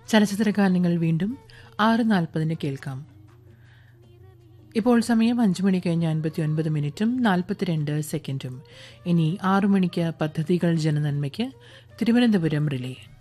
ചലച്ചിത്രഗാനങ്ങൾ വീണ്ടും 6:40 കേൾക്കാം. ഇപ്പോൾ സമയം 5 മണി കഴിഞ്ഞ് 59 മിനിറ്റും 42 സെക്കൻഡും. ഇനി 6 മണിക്ക് പദ്ധതികൾ ജനനന്മയ്ക്ക് തിരുവനന്തപുരം റിലേ.